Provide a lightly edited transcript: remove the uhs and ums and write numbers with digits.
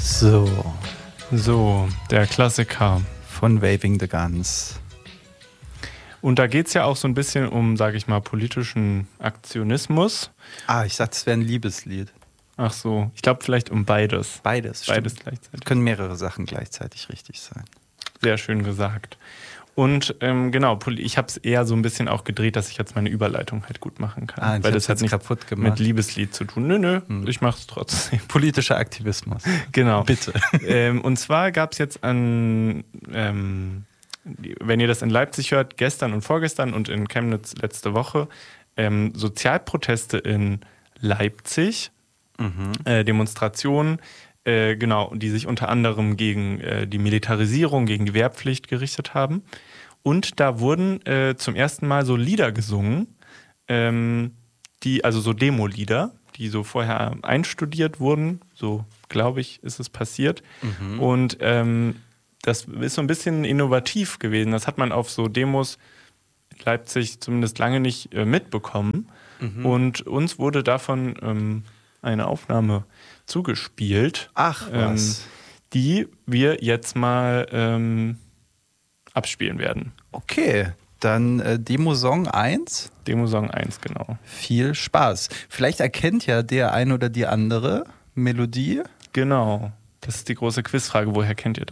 So, der Klassiker. Von Waving the Guns. Und da geht es ja auch so ein bisschen um, sage ich mal, politischen Aktionismus. Ich dachte, es wäre ein Liebeslied. Ach so, ich glaube vielleicht um beides. Beides Gleichzeitig. Können mehrere Sachen gleichzeitig richtig sein. Sehr schön gesagt. Und genau, ich habe es eher so ein bisschen auch gedreht, dass ich jetzt meine Überleitung halt gut machen kann. Weil das hat jetzt nicht kaputt gemacht. mit Liebeslied zu tun. Nö, ich mache es trotzdem. Politischer Aktivismus. Genau. Bitte. Und zwar gab es jetzt wenn ihr das in Leipzig hört, gestern und vorgestern und in Chemnitz letzte Woche, Sozialproteste in Leipzig, Demonstrationen, genau, die sich unter anderem gegen die Militarisierung, gegen die Wehrpflicht gerichtet haben. Und da wurden zum ersten Mal so Lieder gesungen, also so Demo-Lieder, die so vorher einstudiert wurden. So, glaube ich, ist es passiert. Und das ist so ein bisschen innovativ gewesen. Das hat man auf so Demos in Leipzig zumindest lange nicht mitbekommen. Und uns wurde davon eine Aufnahme zugespielt. Ach, was. Die wir jetzt mal abspielen werden. Okay, dann Demosong 1. Demosong 1, genau. Viel Spaß. Vielleicht erkennt ja der ein oder die andere Melodie. Genau. Das ist die große Quizfrage. Woher kennt ihr das?